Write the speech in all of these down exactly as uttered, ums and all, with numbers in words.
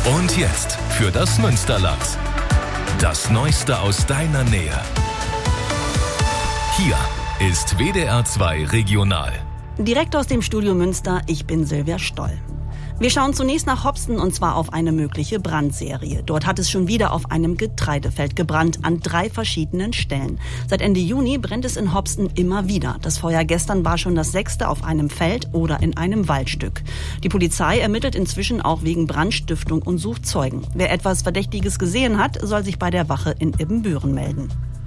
Und jetzt für das Münsterland. Das Neueste aus deiner Nähe. Hier ist W D R zwei Regional. Direkt aus dem Studio Münster, ich bin Silvia Stoll. Wir schauen zunächst nach Hopsten und zwar auf eine mögliche Brandserie. Dort hat es schon wieder auf einem Getreidefeld gebrannt, an drei verschiedenen Stellen. Seit Ende Juni brennt es in Hopsten immer wieder. Das Feuer gestern war schon das sechste auf einem Feld oder in einem Waldstück. Die Polizei ermittelt inzwischen auch wegen Brandstiftung und sucht Zeugen. Wer etwas Verdächtiges gesehen hat, soll sich bei der Wache in Ibbenbüren melden.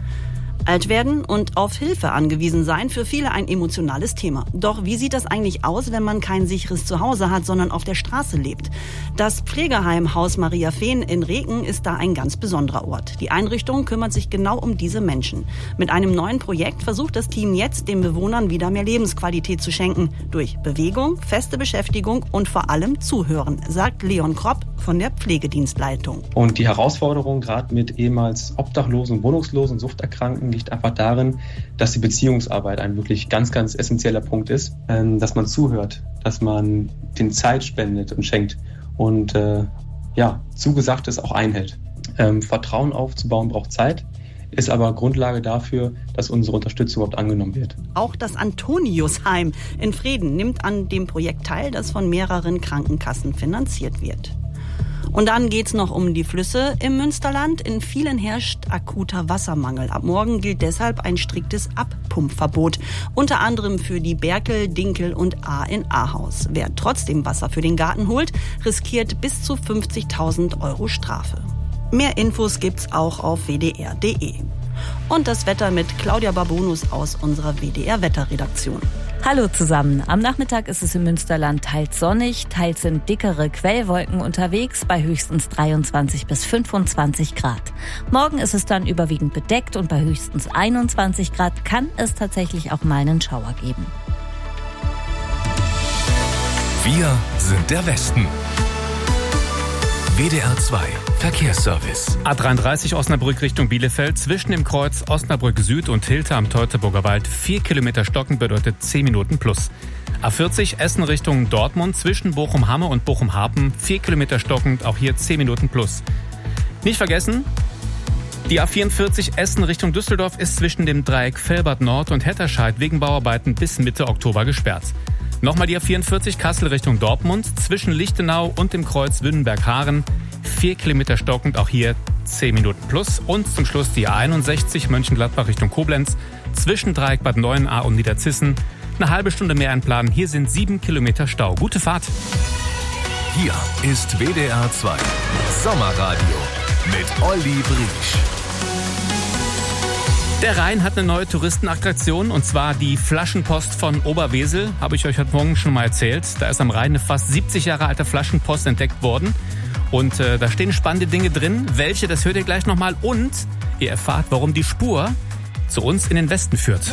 Alt werden und auf Hilfe angewiesen sein, für viele ein emotionales Thema. Doch wie sieht das eigentlich aus, wenn man kein sicheres Zuhause hat, sondern auf der Straße lebt? Das Pflegeheim Haus Maria Fehn in Reken ist da ein ganz besonderer Ort. Die Einrichtung kümmert sich genau um diese Menschen. Mit einem neuen Projekt versucht das Team jetzt, den Bewohnern wieder mehr Lebensqualität zu schenken. Durch Bewegung, feste Beschäftigung und vor allem Zuhören, sagt Leon Kropp von der Pflegedienstleitung. Und die Herausforderung gerade mit ehemals Obdachlosen, Wohnungslosen, Suchterkrankten liegt einfach darin, dass die Beziehungsarbeit ein wirklich ganz, ganz essentieller Punkt ist, dass man zuhört, dass man den Zeit spendet und schenkt und äh, ja, Zugesagtes auch einhält. Ähm, Vertrauen aufzubauen braucht Zeit, ist aber Grundlage dafür, dass unsere Unterstützung überhaupt angenommen wird. Auch das Antoniusheim in Vreden nimmt an dem Projekt teil, das von mehreren Krankenkassen finanziert wird. Und dann geht's noch um die Flüsse im Münsterland. In vielen herrscht akuter Wassermangel. Ab morgen gilt deshalb ein striktes Abpumpverbot. Unter anderem für die Berkel, Dinkel und Ahr in Ahaus. Wer trotzdem Wasser für den Garten holt, riskiert bis zu fünfzigtausend Euro Strafe. Mehr Infos gibt's auch auf w d r punkt d e. Und das Wetter mit Claudia Babonus aus unserer W D R-Wetterredaktion. Hallo zusammen. Am Nachmittag ist es im Münsterland teils sonnig, teils sind dickere Quellwolken unterwegs bei höchstens dreiundzwanzig bis fünfundzwanzig Grad. Morgen ist es dann überwiegend bedeckt und bei höchstens einundzwanzig Grad kann es tatsächlich auch mal einen Schauer geben. Wir sind der Westen. W D R zwei Verkehrsservice. A dreiunddreißig Osnabrück Richtung Bielefeld. Zwischen dem Kreuz Osnabrück Süd und Hilter am Teutoburger Wald. Vier Kilometer stocken bedeutet zehn Minuten plus. A vierzig Essen Richtung Dortmund. Zwischen Bochum-Hamme und Bochum-Harpen. Vier Kilometer stockend, auch hier zehn Minuten plus. Nicht vergessen, die A vierundvierzig Essen Richtung Düsseldorf ist zwischen dem Dreieck Velbert Nord und Hetterscheid wegen Bauarbeiten bis Mitte Oktober gesperrt. Nochmal die A vierundvierzig Kassel Richtung Dortmund, zwischen Lichtenau und dem Kreuz Wünnenberg-Haaren. Vier Kilometer stockend, auch hier zehn Minuten plus. Und zum Schluss die A einundsechzig Mönchengladbach Richtung Koblenz, zwischen Dreieck Bad Neuenahr und Niederzissen. Eine halbe Stunde mehr einplanen, hier sind sieben Kilometer Stau. Gute Fahrt! Hier ist W D R zwei Sommerradio mit Olli Briesch. Der Rhein hat eine neue Touristenattraktion und zwar die Flaschenpost von Oberwesel. Habe ich euch heute Morgen schon mal erzählt. Da ist am Rhein eine fast siebzig Jahre alte Flaschenpost entdeckt worden. Und äh, da stehen spannende Dinge drin. Welche, das hört ihr gleich nochmal. Und ihr erfahrt, warum die Spur zu uns in den Westen führt.